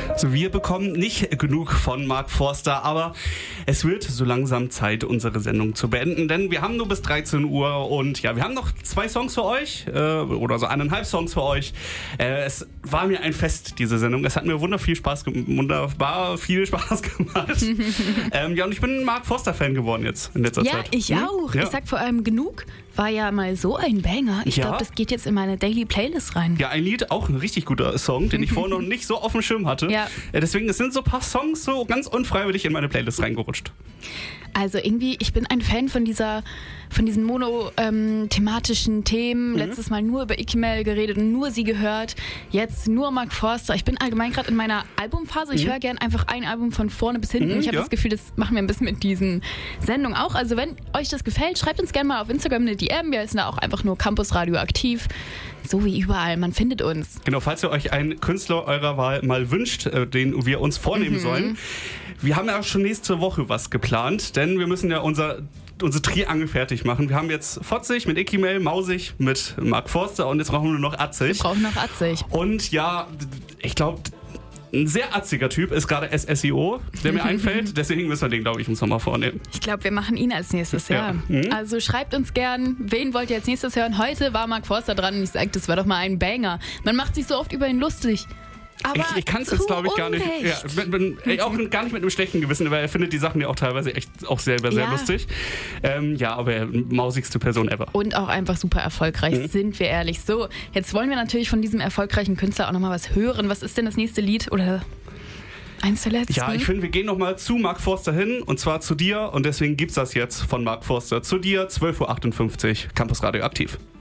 Also wir bekommen nicht genug von Mark Forster, aber es wird so langsam Zeit, unsere Sendung zu beenden, denn wir haben nur bis 13 Uhr und ja, wir haben noch 2 Songs für euch, oder so 1,5 Songs für euch. Es war mir ein Fest, diese Sendung. Es hat mir wunderbar viel Spaß gemacht. Ja, und ich bin ein Mark Forster-Fan geworden jetzt in letzter Zeit. Ja, ich auch. Ja. Ich sag vor allem genug. War ja mal so ein Banger. Ich glaube, das geht jetzt in meine Daily Playlist rein. Ja, ein Lied, auch ein richtig guter Song, den ich vorher noch nicht so auf dem Schirm hatte. Ja. Deswegen, es sind so ein paar Songs so ganz unfreiwillig in meine Playlist reingerutscht. Also irgendwie, ich bin ein Fan von diesen monothematischen Themen. Letztes Mal nur über Ikimel geredet und nur sie gehört. Jetzt nur Mark Forster. Ich bin allgemein gerade in meiner Albumphase. Ich höre gern einfach ein Album von vorne bis hinten. Ich habe das Gefühl, das machen wir ein bisschen mit diesen Sendungen auch. Also wenn euch das gefällt, schreibt uns gerne mal auf Instagram eine DM. Wir sind da auch einfach nur Campus Radio aktiv. So wie überall, man findet uns. Genau, falls ihr euch einen Künstler eurer Wahl mal wünscht, den wir uns vornehmen sollen. Wir haben ja auch schon nächste Woche was geplant, denn wir müssen ja unsere Triangel fertig machen. Wir haben jetzt Fotzig mit Ikimel, Mausig mit Mark Forster und jetzt brauchen wir nur noch Atzig. Wir brauchen noch Atzig. Und ja, ich glaube, ein sehr atziger Typ ist gerade SSIO, der mir einfällt. Deswegen müssen wir den, glaube ich, uns nochmal vornehmen. Ich glaube, wir machen ihn als nächstes, ja. Also schreibt uns gern, wen wollt ihr als nächstes hören? Heute war Mark Forster dran und ich sage, das war doch mal ein Banger. Man macht sich so oft über ihn lustig. Aber ich kann es jetzt, glaube ich, gar nicht. Ja, auch gar nicht mit einem schlechten Gewissen, weil er findet die Sachen ja auch teilweise echt auch selber sehr lustig. Ja, aber er mausigste Person ever. Und auch einfach super erfolgreich, sind wir ehrlich. So, jetzt wollen wir natürlich von diesem erfolgreichen Künstler auch nochmal was hören. Was ist denn das nächste Lied oder eins der letzten? Ja, ich finde, wir gehen nochmal zu Mark Forster hin und zwar zu dir und deswegen gibt's das jetzt von Mark Forster zu dir, 12.58 Uhr, Campus Radio aktiv.